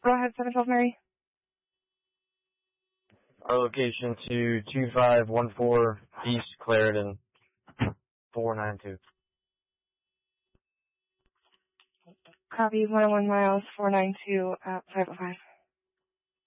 Go ahead, 712 Mary. Our location to 2514 East Clarendon, 492. Copy 101 miles, 492 at 505.